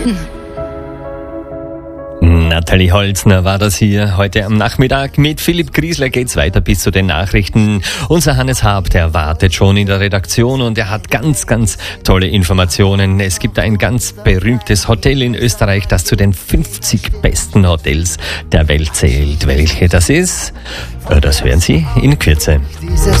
Nathalie Holzner war das hier heute am Nachmittag. Mit Philipp Griesler geht's weiter bis zu den Nachrichten. Unser Hannes Haab, der wartet schon in der Redaktion und er hat ganz, ganz tolle Informationen. Es gibt ein ganz berühmtes Hotel in Österreich, das zu den 50 besten Hotels der Welt zählt. Welche das ist, das hören Sie in Kürze.